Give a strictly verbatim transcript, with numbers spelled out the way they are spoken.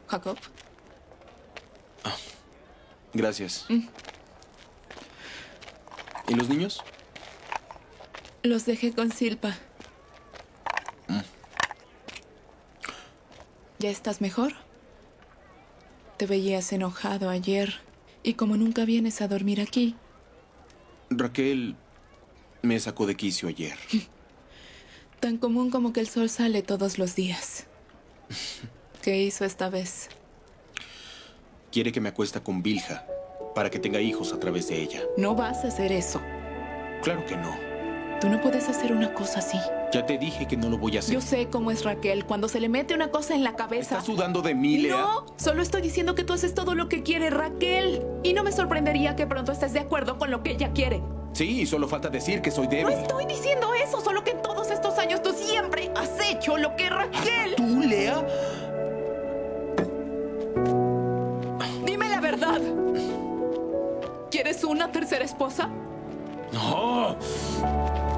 Jacob. Ah, gracias. Mm. ¿Y los niños? Los dejé con Silpa. Mm. ¿Ya estás mejor? Te veías enojado ayer. Y como nunca vienes a dormir aquí... Raquel me sacó de quicio ayer. Tan común como que el sol sale todos los días. ¿Qué hizo esta vez? Quiere que me acuesta con Vilja para que tenga hijos a través de ella. No vas a hacer eso. Claro que no. Tú no puedes hacer una cosa así. Ya te dije que no lo voy a hacer. Yo sé cómo es Raquel. Cuando se le mete una cosa en la cabeza... ¿Estás dudando de mí, Lea? No, solo estoy diciendo que tú haces todo lo que quiere Raquel. Y no me sorprendería que pronto estés de acuerdo con lo que ella quiere. Sí, solo falta decir que soy débil. No estoy diciendo eso, solo que en todos estos años tú siempre has hecho lo que Raquel... ¿Tú, Lea? Dime la verdad. ¿Quieres una tercera esposa? No.